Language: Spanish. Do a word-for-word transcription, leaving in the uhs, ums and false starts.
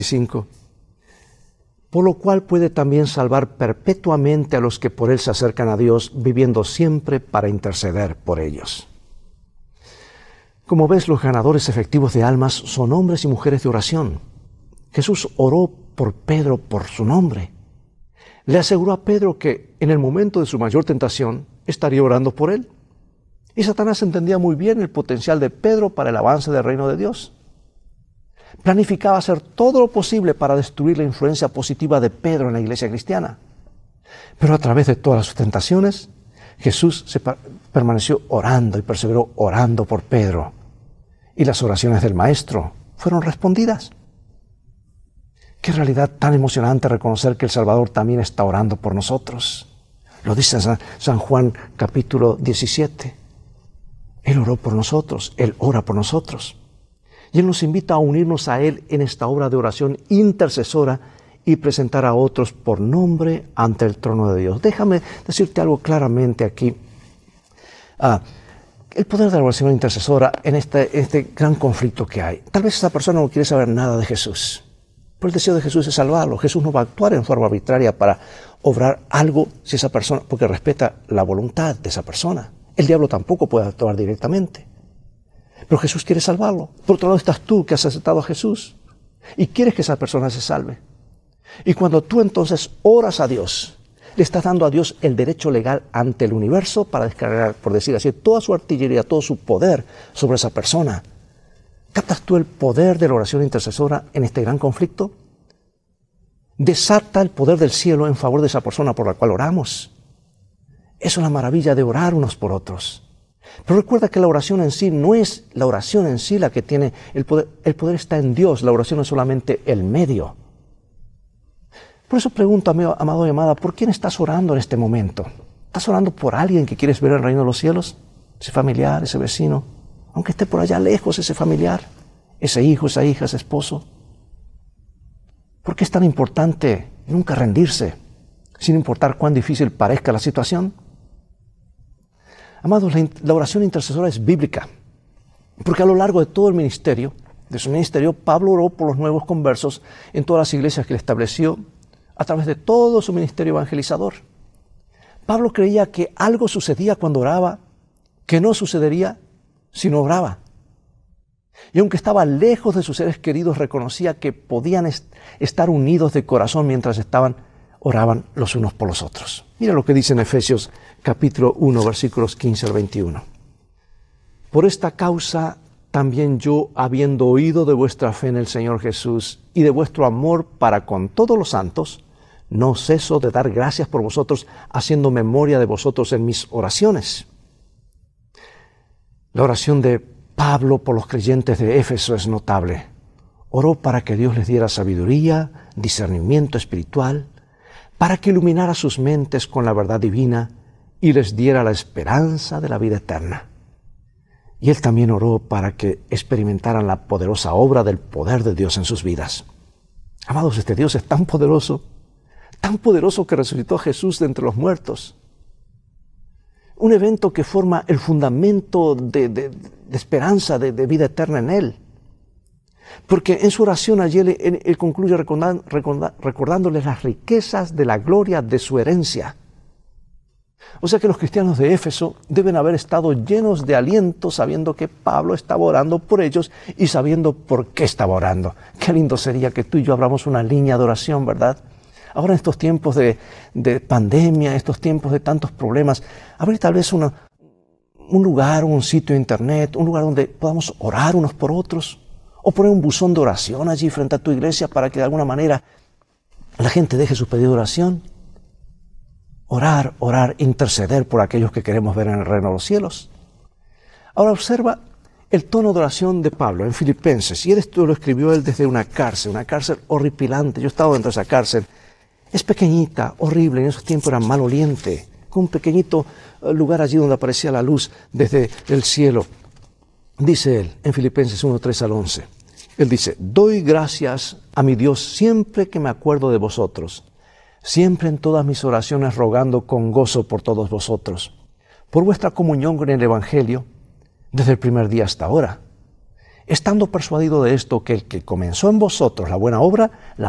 cinco. Por lo cual puede también salvar perpetuamente a los que por él se acercan a Dios, viviendo siempre para interceder por ellos. Como ves, los ganadores efectivos de almas son hombres y mujeres de oración. Jesús oró por Pedro por su nombre. Le aseguró a Pedro que en el momento de su mayor tentación estaría orando por él. Y Satanás entendía muy bien el potencial de Pedro para el avance del reino de Dios. Planificaba hacer todo lo posible para destruir la influencia positiva de Pedro en la iglesia cristiana. Pero a través de todas sus tentaciones, Jesús se permaneció orando y perseveró orando por Pedro. Y las oraciones del Maestro fueron respondidas. Qué realidad tan emocionante reconocer que el Salvador también está orando por nosotros. Lo dice San Juan capítulo diecisiete. Él oró por nosotros, Él ora por nosotros. Y Él nos invita a unirnos a Él en esta obra de oración intercesora y presentar a otros por nombre ante el trono de Dios. Déjame decirte algo claramente aquí. Ah, el poder de la oración intercesora en este, este gran conflicto que hay. Tal vez esa persona no quiere saber nada de Jesús, pero el deseo de Jesús es salvarlo. Jesús no va a actuar en forma arbitraria para obrar algo si esa persona, porque respeta la voluntad de esa persona. El diablo tampoco puede actuar directamente. Pero Jesús quiere salvarlo. Por otro lado estás tú que has aceptado a Jesús y quieres que esa persona se salve. Y cuando tú entonces oras a Dios, le estás dando a Dios el derecho legal ante el universo para descargar, por decir así, toda su artillería, todo su poder sobre esa persona. ¿Captas tú el poder de la oración intercesora en este gran conflicto? Desata el poder del cielo en favor de esa persona por la cual oramos. Es una maravilla de orar unos por otros. Pero recuerda que la oración en sí no es la oración en sí la que tiene el poder. El poder está en Dios. La oración es solamente el medio. Por eso pregunto, amigo, amado y amada, ¿por quién estás orando en este momento? ¿Estás orando por alguien que quieres ver en el reino de los cielos? Ese familiar, ese vecino, aunque esté por allá lejos ese familiar, ese hijo, esa hija, ese esposo. ¿Por qué es tan importante nunca rendirse, sin importar cuán difícil parezca la situación? Amados, la, la oración intercesora es bíblica, porque a lo largo de todo el ministerio, de su ministerio, Pablo oró por los nuevos conversos en todas las iglesias que él estableció a través de todo su ministerio evangelizador. Pablo creía que algo sucedía cuando oraba, que no sucedería si no oraba. Y aunque estaba lejos de sus seres queridos, reconocía que podían est- estar unidos de corazón mientras estaban, oraban los unos por los otros. Mira lo que dice en Efesios capítulo uno, versículos quince al veintiuno. Por esta causa también yo, habiendo oído de vuestra fe en el Señor Jesús y de vuestro amor para con todos los santos, no ceso de dar gracias por vosotros, haciendo memoria de vosotros en mis oraciones. La oración de Pablo por los creyentes de Éfeso es notable. Oró para que Dios les diera sabiduría, discernimiento espiritual, para que iluminara sus mentes con la verdad divina y les diera la esperanza de la vida eterna. Y él también oró para que experimentaran la poderosa obra del poder de Dios en sus vidas. Amados, este Dios es tan poderoso, tan poderoso que resucitó a Jesús de entre los muertos. Un evento que forma el fundamento de, de, de esperanza, de, de vida eterna en Él. Porque en su oración allí Él, él, él concluye recordando, recordando, recordándoles las riquezas de la gloria de su herencia. O sea que los cristianos de Éfeso deben haber estado llenos de aliento sabiendo que Pablo estaba orando por ellos y sabiendo por qué estaba orando. Qué lindo sería que tú y yo abramos una línea de oración, ¿verdad? Ahora en estos tiempos de, de pandemia, estos tiempos de tantos problemas, abrir tal vez una, un lugar, un sitio de internet, un lugar donde podamos orar unos por otros, o poner un buzón de oración allí frente a tu iglesia para que de alguna manera la gente deje su pedido de oración. Orar, orar, interceder por aquellos que queremos ver en el reino de los cielos. Ahora observa el tono de oración de Pablo en Filipenses, y esto lo escribió él desde una cárcel, una cárcel horripilante. Yo he estado dentro de esa cárcel. Es pequeñita, horrible, en esos tiempos era maloliente, con un pequeñito lugar allí donde aparecía la luz desde el cielo. Dice él en Filipenses uno, tres al once. Él dice, doy gracias a mi Dios siempre que me acuerdo de vosotros, siempre en todas mis oraciones rogando con gozo por todos vosotros, por vuestra comunión con el Evangelio, desde el primer día hasta ahora, estando persuadido de esto, que el que comenzó en vosotros la buena obra, la